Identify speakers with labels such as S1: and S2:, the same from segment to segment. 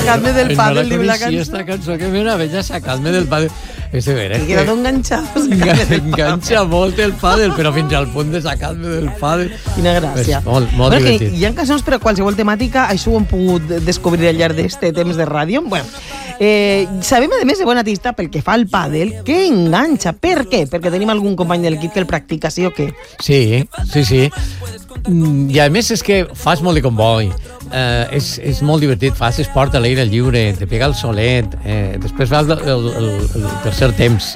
S1: Sacadme del pádel, diu la cançó.
S2: Sí, esta cançó que meravella, sacadme del pádel. Este veres
S1: que queda enganxat.
S2: Enganxa molt el pádel, però fins al punt de sacadme del pádel.
S1: Quina gràcia.
S2: Molt divertit.
S1: Hi ha cançons per a qualsevol temàtica, això ho hem pogut descobrir al llarg d'este temps de ràdio. Bueno, sabem, a més, de bona tista, pel que fa al pàdel, que enganxa. Per què? Perquè tenim algun company del equip que el practica, sí o què?
S2: Sí. I a més és que fas molt de comboi. És molt divertit, fas esport a l'aire lliure, te pega el solet, després fas el tercer temps.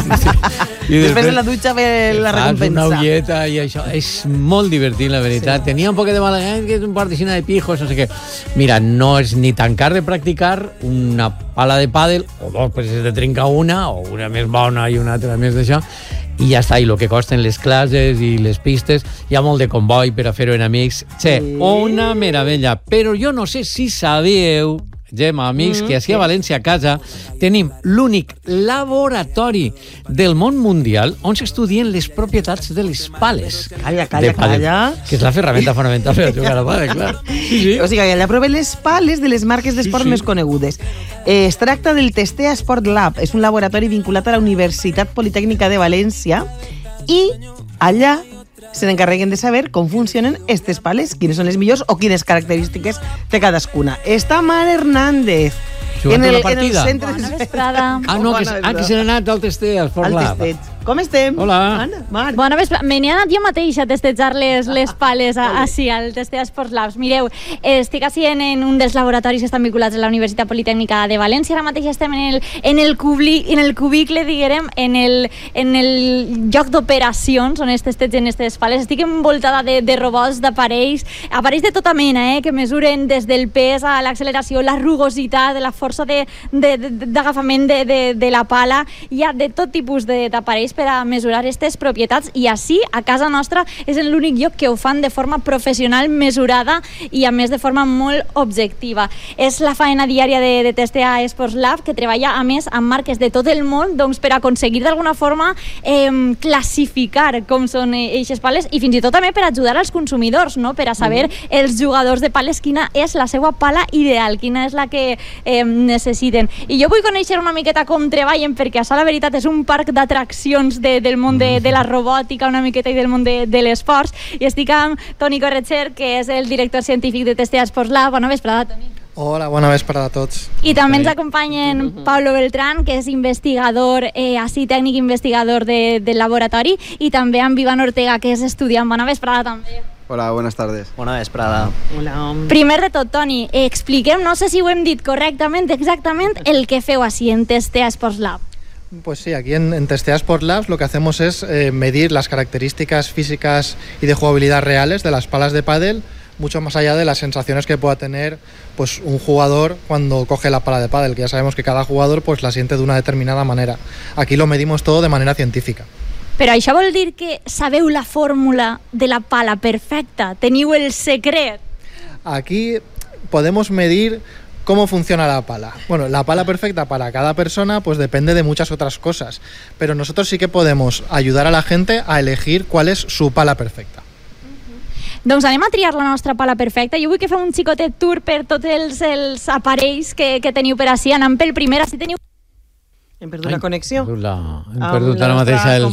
S2: I
S1: després de la dutxa ve la recompensa.
S2: Fas una ulleta i això. És molt divertit, la veritat. Sí. Tenia un poc de mala gana, que és un particina de pijos, no sé què. Mira, no és ni tan car de practicar una pala de pàdel, o dos, pues és de trincar una, o una més bona i una altra més d'això, i ja està, i el que costen les classes i les pistes, hi ha molt de comboi per a fer-ho en amics. Sí, una meravella. Però jo no sé si sabíeu, Gemma, amics, que així a València, a casa, tenim l'únic laboratori del món mundial on s'estudien les propietats de les pales.
S1: Calla.
S2: Que és la ferramenta fonamental per jugar a pàdel, clar. Sí.
S1: O sigui, allà proven les pales de les marques d'esport més conegudes. Es tracta del Testea Sport Lab. És un laboratori vinculat a la Universitat Politècnica de València i allà se n'encarreguen de saber com funcionen aquestes pales, quines són les millors o quines característiques té cadascuna. Està Mar Hernández.
S2: Jugant una partida.
S3: Bona vesprada.
S2: Que se n'ha anat al Testea Sport Lab.
S1: Com estem?
S2: Hola.
S1: Mar.
S3: Bona vesprada. Me n'he anat jo mateixa a testejar les pales així, al Testea Sports Labs. Mireu, estic així en un dels laboratoris que estan vinculats a la Universitat Politècnica de València. Ara mateix estem en el cubicle, diguem, en el lloc d'operacions on testegen aquestes pales. Estic envoltada de robots, d'aparells de tota mena, que mesuren des del pes a l'acceleració, la rugositat, la força d'agafament de la pala. Hi ha de tot tipus d'aparells per a mesurar aquestes propietats i així, a casa nostra, és l'únic lloc que ho fan de forma professional, mesurada i, a més, de forma molt objectiva. És la faena diària de Testea Sports Lab, que treballa, a més, amb marques de tot el món, doncs, per aconseguir d'alguna forma classificar com són eixes pales i fins i tot també per ajudar als consumidors, no? Per a saber els jugadors de pales quina és la seva pala ideal, quina és la que necessiten. I jo vull conèixer una miqueta com treballen, perquè això, la veritat, és un parc d'atraccions del món de la robòtica, una miqueta, i del món de l'esports. I estic amb Toni Corretxer, que és el director científic de Testea Sports Lab. Bona vesprada, Toni.
S4: Hola, bona vesprada a tots.
S3: I també ens acompanyen Pablo Beltrán, que és investigador, així tècnic investigador del laboratori, i també amb Iván Ortega, que és estudiant. Bona vesprada també.
S5: Hola, buenas tardes.
S6: Bona vesprada.
S1: Hola.
S3: Primer de tot, Toni, expliquem, no sé si ho hem dit correctament, exactament el que feu així en Testea Sports Lab.
S4: Pues sí, aquí en Testea Sport Labs lo que hacemos es medir las características físicas y de jugabilidad reales de las palas de pádel, mucho más allá de las sensaciones que pueda tener pues un jugador cuando coge la pala de pádel, que ya sabemos que cada jugador pues la siente de una determinada manera. Aquí lo medimos todo de manera científica.
S3: Però això vol dir que sabeu la fórmula de la pala perfecta? Teniu el secret?
S4: Aquí podemos medir ¿cómo funciona la pala? Bueno, la pala perfecta para cada persona pues depende de muchas otras cosas, pero nosotros sí que podemos ayudar a la gente a elegir cuál es su pala perfecta.
S3: Doncs anem a triar la nostra pala perfecta. Jo vull que fem un xicotet tour per tots els aparells que teniu per així. Anem pel primer, així teniu...
S1: Hem perdut la connexió.
S2: Hem perdut ara mateix el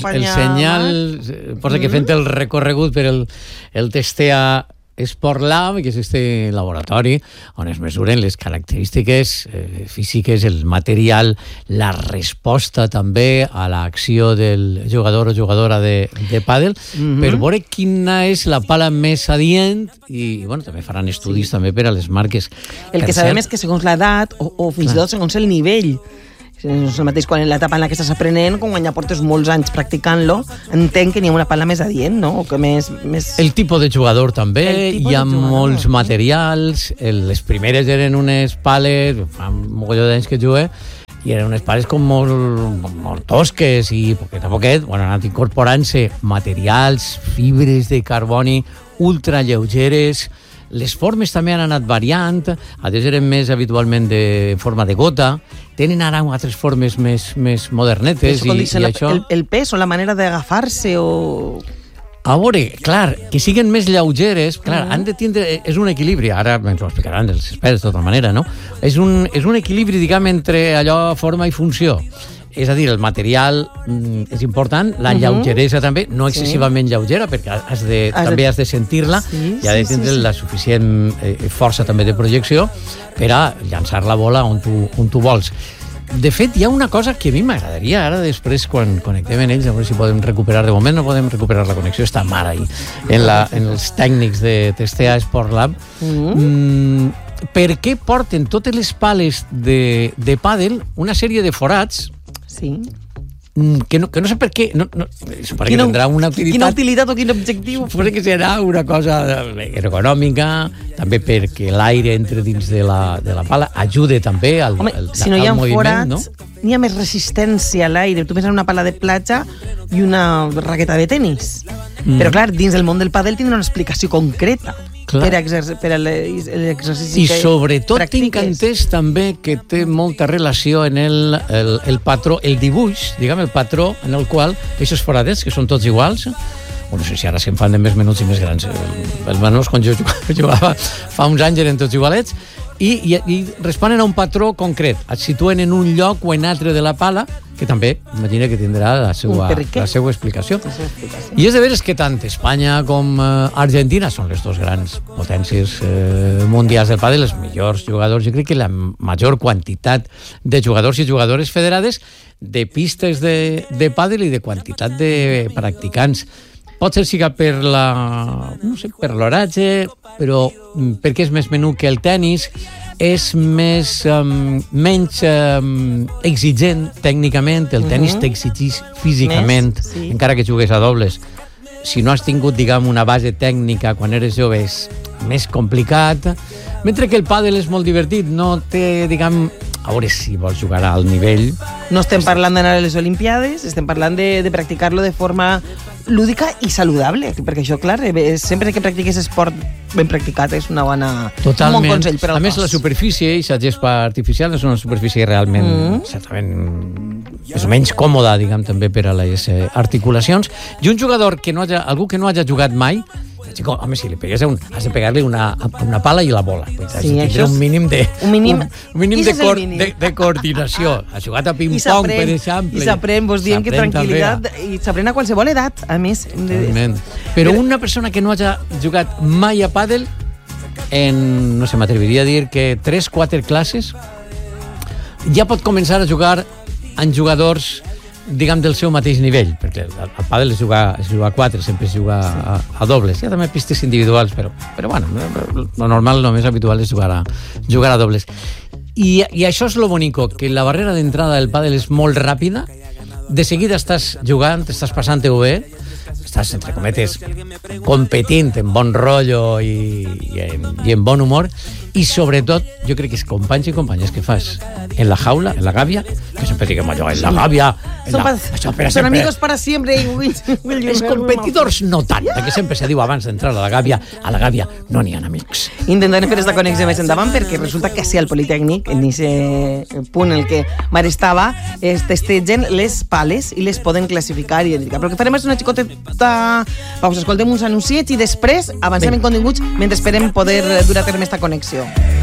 S2: senyal. Posa que fent el recorregut per el Testea Sport Lab, que és este laboratori on es mesuren les característiques físiques, el material, la resposta també a l'acció del jugador o jugadora de pàdel, per veure quina és la pala més adient i bueno, també faran estudis també per a les marques.
S1: El que sabem és que segons l'edat o fins i tot segons el nivell, no és el mateix quan en l'etapa en la que estàs aprenent, com quan ja portes molts anys practicant-lo, entenc que n'hi ha una pala més adient, no? O que més...
S2: El tipus de jugador també, hi ha molts materials, les primeres eren unes pales, fa un mogolló d'anys que jugué, i eren unes pales com molt tosques i poquet a poquet, bueno, han anat incorporant-se materials, fibres de carboni ultra lleugeres. Les formes també han anat variant, altres eren més habitualment de forma de gota, tenen ara altres formes més modernetes i això...
S1: El pes o la manera d'agafar-se o...
S2: A veure, clar, que siguin més lleugeres, clar, han de tindre... És un equilibri, ara ens ho explicaran els experts de tota manera, no? És un equilibri, diguem, entre allò forma i funció. És a dir, el material és important, la lleugeresa també, no excessivament lleugera, perquè també has de sentir-la i ha de tindre la suficient força també de projecció per a llançar la bola on tu vols. De fet, hi ha una cosa que a mi m'agradaria ara després, quan connectem en ells, a veure si podem recuperar. De moment no podem recuperar la connexió, està mal ahí, en els tècnics de Testea Sport Lab. Per què porten totes les pales de pàdel una sèrie de forats que no sé per què, suposo que tindrà una utilitat.
S1: Quina utilitat o quin objectiu?
S2: Suposo que serà una cosa ergonòmica, també perquè l'aire entre dins de la pala ajuda també al moviment.
S1: Si no hi ha forats, n'hi ha més resistència a l'aire. Tu penses en una pala de platja i una raqueta de tenis. Però clar, dins del món del pàdel tindrà una explicació concreta per a l'exercici que
S2: i sobretot
S1: practiques.
S2: tinc entès també que té molta relació en el patró, el dibuix, diguem, el patró en el qual aquests foradets, que són tots iguals, no sé si ara se'n fan de més menuts i més grans. Els menuts, quan jo jugava fa uns anys, eren tots igualets, i responen a un patró concret. Et situen en un lloc o en altre de la pala, que també, imagina que tindrà la seva explicació. I és de veres que tant Espanya com Argentina són les dues grans potències mundials del pàdel, els millors jugadors, jo crec que la major quantitat de jugadors i jugadores federades de pistes de pàdel i de quantitat de practicants. Pot ser siga per l'oratge, però perquè és més menú que el tenis, és menys exigent tècnicament, el tenis t'exigeix físicament, encara que jugues a dobles. Si no has tingut, diguem, una base tècnica quan eres jove, és més complicat, mentre que el pàdel és molt divertit, no té, diguem, a veure si vols jugar al nivell.
S1: No estem parlant d'anar a les Olimpiades, estem parlant de practicar-lo de forma lúdica i saludable, perquè això, clar, sempre que practiques esport ben practicat és un bon consell per al cos.
S2: A més, la superfície, i la gespa artificial, és una superfície realment certament és menys còmoda, diguem, també per a les articulacions. I un jugador algú que no hagi jugat mai, home, si li pegues has de pegar-li una pala i la bola. Tindrà un mínim de coordinació. Ha jugat a ping-pong, per exemple.
S1: I s'aprèn, vos diem que tranquil·litat, i s'aprèn a qualsevol edat, a més.
S2: Però una persona que no hagi jugat mai a pàdel, no sé, m'atreviria a dir que 3-4 classes, ja pot començar a jugar amb jugadors, diguem, del seu mateix nivell, perquè al pàdel es juga a 4, sempre es juga a dobles. Hi ha també pistes individuals, però bueno, lo normal, lo més habitual és jugar a dobles. I això és lo bonico, que la barrera d'entrada del pàdel és molt ràpida, de seguida estàs jugant, estàs passant-ho bé, estàs, entre cometes, competint en bon rotllo i en bon humor, i sobretot, jo crec que els companys i companyes que fas en la jaula, en la gàbia, que sempre diguem allò, en la gàbia...
S1: Són amigos para siempre.
S2: Els competidors no tant, perquè sempre se diu abans d'entrar a la gàbia no n'hi ha amics.
S1: Intentarem fer aquesta connexió més endavant, perquè resulta que sí, al Politécnic, en aquest punt en el que Mar estava, es testegen les pales i les poden classificar i identificar. Però el que farem és una xicoteta pausa, escoltem uns anunciets i després avancem en continguts mentre esperem poder dur a terme esta connexió.